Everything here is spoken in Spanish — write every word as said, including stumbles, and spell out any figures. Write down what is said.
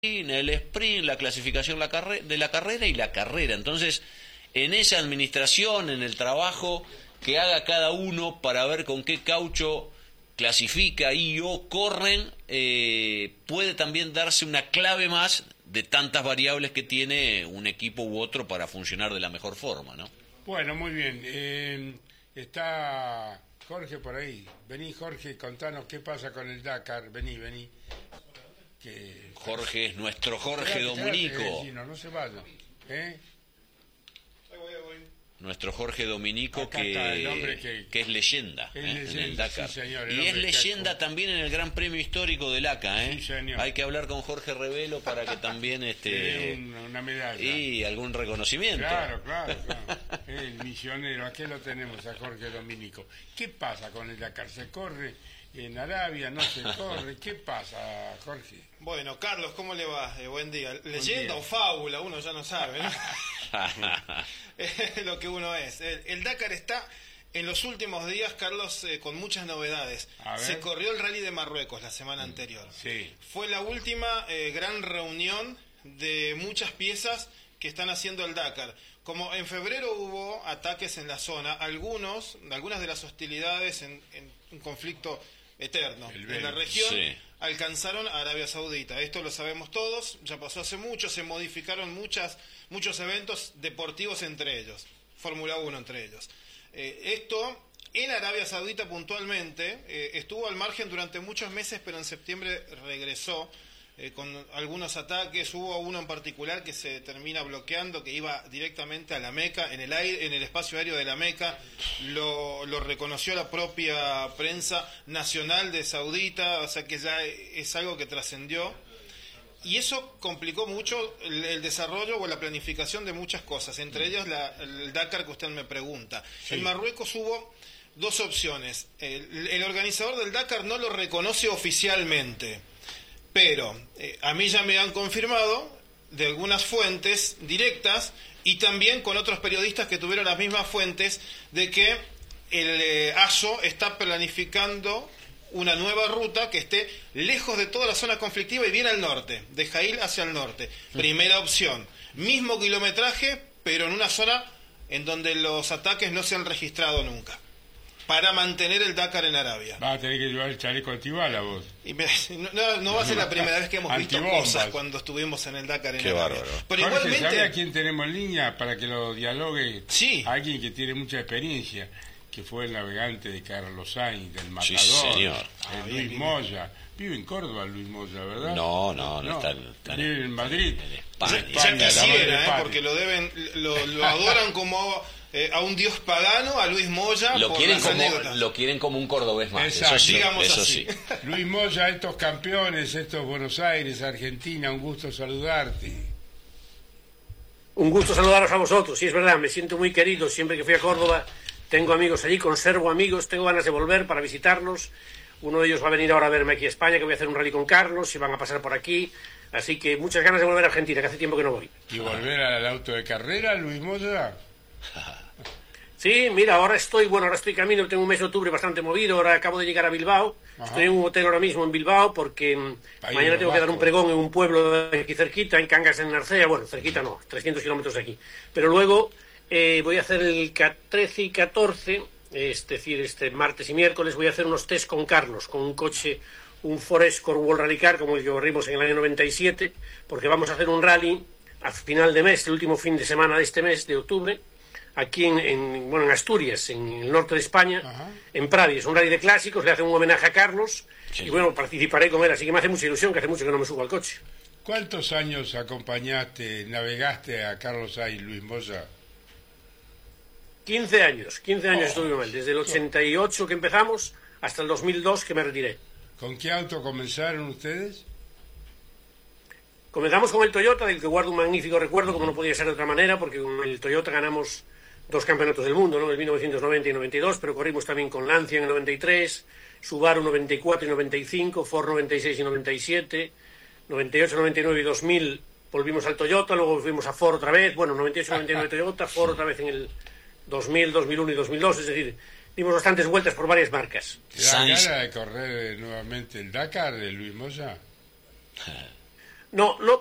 el sprint, la clasificación la carre- de la carrera y la carrera. Entonces, en esa administración, en el trabajo que haga cada uno para ver con qué caucho clasifica y o corren, eh, puede también darse una clave más de tantas variables que tiene un equipo u otro para funcionar de la mejor forma, ¿no? Bueno, muy bien. Eh, está Jorge por ahí. Vení, Jorge, contanos qué pasa con el Dakar. Vení, vení. Que... Jorge es nuestro Jorge Quédate, Dominico. quédate, vecino, no se vaya. ¿Eh? Nuestro Jorge Dominico Acá está el hombre que, que- que es leyenda, Es ¿eh? leyenda, en el Dakar. sí, señor, el y es hombre que- leyenda también en el Gran Premio Histórico del A C A, ¿eh? Sí, señor. Hay que hablar con Jorge Revelo para que también este Eh, una, una medalla. y algún reconocimiento. Claro, claro, claro. El misionero, aquí lo tenemos a Jorge Dominico. ¿Qué pasa con el Dakar? ¿Se corre en Arabia? ¿No se corre? ¿Qué pasa, Jorge? Bueno, Carlos, ¿cómo le va? Eh, buen día. ¿Leyenda día. o fábula? Uno ya no sabe, ¿no? Es lo que uno es. El, el Dakar está en los últimos días, Carlos, eh, con muchas novedades. A ver. Se corrió el Rally de Marruecos la semana anterior. Sí. Fue la última eh, gran reunión de muchas piezas que están haciendo el Dakar. Como en febrero hubo ataques en la zona, algunos, algunas de las hostilidades en, en un conflicto eterno El en la Beni. región, Sí. alcanzaron a Arabia Saudita. Esto lo sabemos todos, ya pasó hace mucho, se modificaron muchas, muchos eventos deportivos entre ellos, Fórmula uno entre ellos. Eh, esto en Arabia Saudita puntualmente eh, estuvo al margen durante muchos meses, pero en septiembre regresó eh, con algunos ataques. Hubo uno en particular que se termina bloqueando, que iba directamente a la Meca, en el aire, en el espacio aéreo de la Meca. Lo, lo reconoció la propia prensa nacional de Saudita, o sea que ya es algo que trascendió. Y eso complicó mucho el, el desarrollo o la planificación de muchas cosas, entre ellas la, el Dakar que usted me pregunta. Sí. En Marruecos hubo dos opciones. El, el organizador del Dakar no lo reconoce oficialmente, pero eh, a mí ya me han confirmado de algunas fuentes directas y también con otros periodistas que tuvieron las mismas fuentes de que el eh, A S O está planificando una nueva ruta que esté lejos de toda la zona conflictiva y bien al norte, de Jail hacia el norte. Primera opción, mismo kilometraje, pero en una zona en donde los ataques no se han registrado nunca, para mantener el Dakar en Arabia. Vas a tener que llevar el chaleco antibala vos. Y me- no, no va a ser la primera vez que hemos visto Antibombas. cosas cuando estuvimos en el Dakar en Qué Arabia. bárbaro. Pero Jorge, ¿sabe a igualmente, quién tenemos en línea para que lo dialogue? Sí. Alguien que tiene mucha experiencia, que fue el navegante de Carlos Sainz, del Sí, Matador, señor. de Ah, bien, Luis bien. Moya. Vive en Córdoba Luis Moya, ¿verdad? No, no, no, está, está vive en Madrid. en ya, España. ya España, la madre quisiera, ¿eh? patria. Porque lo deben, lo, lo adoran como eh, a un dios pagano, a Luis Moya, Lo por quieren las como anécdotas. lo quieren como un cordobés más. Exacto. Eso sí, Digamos eso así. sí. Luis Moya, estos campeones, estos Buenos Aires, Argentina, un gusto saludarte. Un gusto saludaros a vosotros, sí es verdad, me siento muy querido, siempre que fui a Córdoba tengo amigos allí, conservo amigos, tengo ganas de volver para visitarlos. Uno de ellos va a venir ahora a verme aquí a España, que voy a hacer un rally con Carlos, y van a pasar por aquí, así que muchas ganas de volver a Argentina, que hace tiempo que no voy. ¿Y volver al auto de carrera, Luis Moya? Sí, mira, ahora estoy, bueno, ahora estoy camino, tengo un mes de octubre bastante movido, ahora acabo de llegar a Bilbao, Ajá. estoy en un hotel ahora mismo en Bilbao, porque mm, Ahí mañana en tengo los que dar un vascos. pregón en un pueblo de aquí cerquita, en Cangas en Narcea, bueno, cerquita no, trescientos kilómetros de aquí, pero luego eh, voy a hacer el trece y catorce, es decir, este martes y miércoles voy a hacer unos test con Carlos, con un coche, un Ford Escort World Rally Car, como el que corrimos en el año noventa y siete, porque vamos a hacer un rally a final de mes, el último fin de semana de este mes, de octubre, aquí en, en, bueno, en Asturias, en el norte de España, Ajá. en Pradi. Es un rally de clásicos, le hacen un homenaje a Carlos, Sí. y bueno, participaré con él, así que me hace mucha ilusión, que hace mucho que no me subo al coche. ¿Cuántos años acompañaste, navegaste a Carlos Sainz, Luis Moya? quince años, quince años Oh. estuve con él, desde el ochenta y ocho que empezamos hasta el dos mil dos que me retiré. ¿Con qué auto comenzaron ustedes? Comenzamos con el Toyota, del que guardo un magnífico recuerdo, como no podía ser de otra manera, porque con el Toyota ganamos dos campeonatos del mundo, ¿no? En mil novecientos noventa y noventa y dos, pero corrimos también con Lancia en el noventa y tres, Subaru noventa y cuatro y noventa y cinco, Ford noventa y seis y noventa y siete, noventa y ocho, noventa y nueve y dos mil volvimos al Toyota, luego fuimos a Ford otra vez, bueno, noventa y ocho, noventa y nueve Toyota, Ford otra vez en el dos mil, dos mil uno y dos mil dos, es decir, dimos bastantes vueltas por varias marcas. ¿Te da Sainz. ganas de correr nuevamente el Dakar de Luis Moya? No, no,